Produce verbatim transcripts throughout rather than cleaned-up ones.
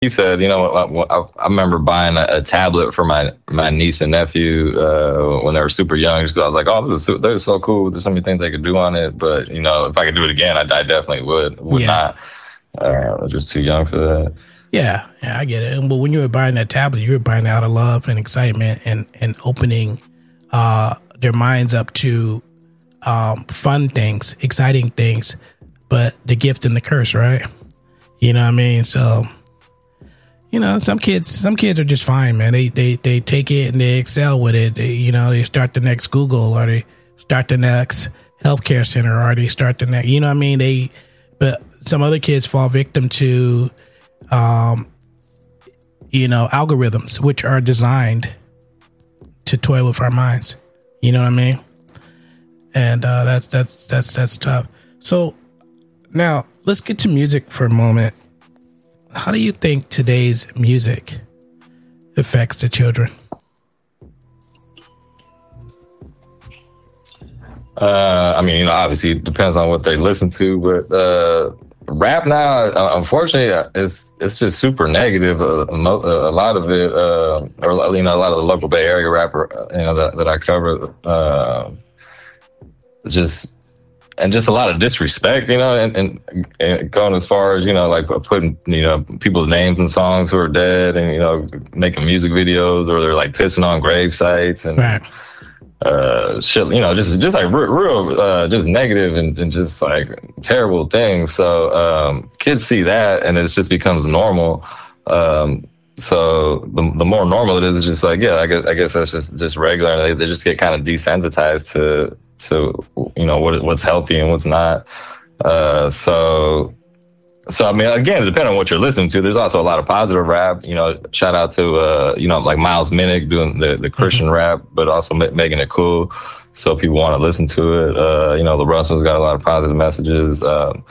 you said, you know, I, I remember buying a, a tablet for my, my niece and nephew uh, when they were super young. Just 'cause I was like, oh, this is so, they're so cool. There's so many things they could do on it. But, you know, if I could do it again, I, I definitely would. Would Yeah. not. Uh, I was just too young for that. Yeah, yeah, I get it. But when you were buying that tablet, you were buying it out of love and excitement and, and opening uh, their minds up to um, fun things, exciting things, but the gift and the curse, right? You know what I mean? So... You know, some kids, some kids are just fine, man. They, they, they take it and they excel with it. They, you know, they start the next Google or they start the next healthcare center or they start the next, you know what I mean? They, but some other kids fall victim to, um, you know, algorithms, which are designed to toy with our minds. You know what I mean? And, uh, that's, that's, that's, that's tough. So now let's get to music for a moment. How do you think today's music affects the children? Uh, I mean, you know, obviously it depends on what they listen to, but uh, rap now, uh, unfortunately, it's it's just super negative. Uh, a lot of it, uh, or you know, a lot of the local Bay Area rapper, you know, that, that I cover, uh, just. And just a lot of disrespect, you know, and, and, and going as far as, you know, like putting, you know, people's names in songs who are dead and, you know, making music videos or they're like pissing on grave sites and right. uh, shit, you know, just, just like real, real uh, just negative and, and just like terrible things. So um, kids see that and it just becomes normal. Um, so the, the more normal it is, it's just like, yeah, I guess, I guess that's just, just regular. They, they just get kind of desensitized to, to, you know, what, what's healthy and what's not. Uh, so, so, I mean, again, depending on what you're listening to, there's also a lot of positive rap, you know, shout out to, uh, you know, like Miles Minnick doing the, the Christian mm-hmm. rap, but also ma- making it cool. So people want to listen to it. Uh, you know, the Russell's got a lot of positive messages. Um,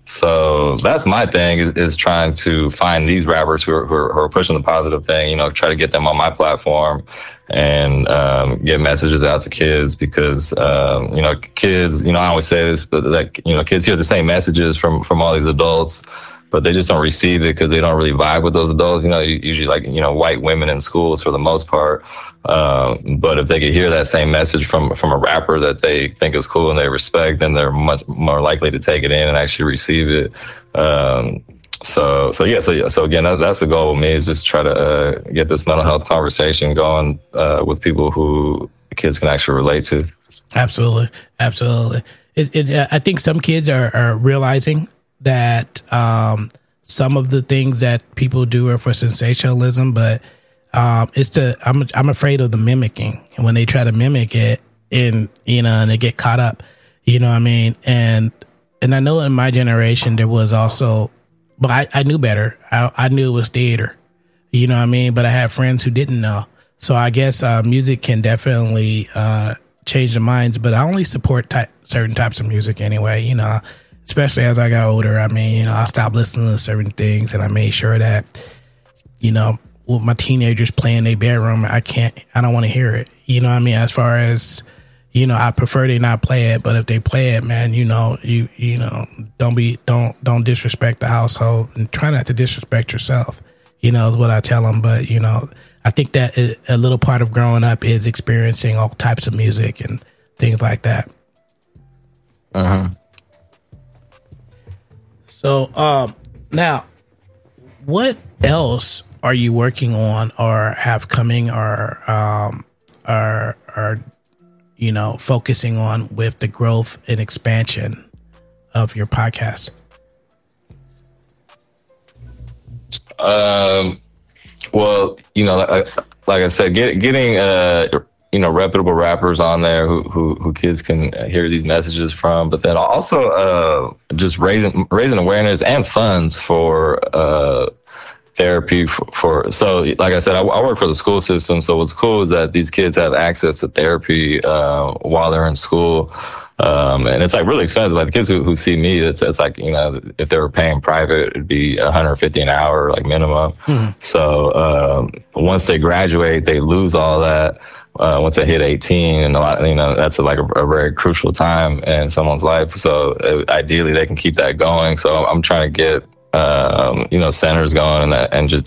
So that's my thing is, is trying to find these rappers who are, who are, who are pushing the positive thing, you know, try to get them on my platform and, um, get messages out to kids because, um, you know, kids, you know, I always say this, that, that, you know, kids hear the same messages from, from all these adults, but they just don't receive it because they don't really vibe with those adults, you know, usually like, you know, white women in schools for the most part. Um, but if they could hear that same message from, from a rapper that they think is cool and they respect, then they're much more likely to take it in and actually receive it. Um, so, so yeah, so, yeah, so again, that, that's the goal with me is just try to, uh, get this mental health conversation going, uh, with people who kids can actually relate to. Absolutely. Absolutely. It, it, uh, I think some kids are, are realizing that, um, some of the things that people do are for sensationalism, but, Um, it's the, I'm, I'm afraid of the mimicking and when they try to mimic it and, you know, and they get caught up, you know what I mean? And, and I know in my generation, there was also, but I, I knew better. I, I knew it was theater, you know what I mean? But I had friends who didn't know. So I guess, uh, music can definitely, uh, change the minds, but I only support type, certain types of music anyway, you know, especially as I got older. I mean, you know, I stopped listening to certain things and I made sure that, you know, with my teenagers playing their bedroom, I can't, I don't want to hear it. You know what I mean? As far as, you know, I prefer they not play it, but if they play it, man, you know, you, you know, don't be, don't, don't disrespect the household and try not to disrespect yourself, you know, is what I tell them. But, you know, I think that a little part of growing up is experiencing all types of music and things like that. Uh-huh. So, um, now what else are you working on or have coming or, um, are, are, you know, focusing on with the growth and expansion of your podcast? Um, well, you know, like, like I said, get, getting, uh, you know, reputable rappers on there who, who, who kids can hear these messages from, but then also, uh, just raising, raising awareness and funds for, uh, therapy for, for, so like I said, I, I work for the school system. So what's cool is that these kids have access to therapy, uh, while they're in school. Um, and it's like really expensive. Like the kids who, who see me, it's, it's like, you know, if they were paying private, it'd be one hundred fifty an hour, like minimum. Mm-hmm. So, um, once they graduate, they lose all that. Uh, once they hit eighteen, and a lot, you know, that's a, like a, a very crucial time in someone's life. So uh, ideally they can keep that going. So I'm trying to get, um, you know, centers going and, that, and just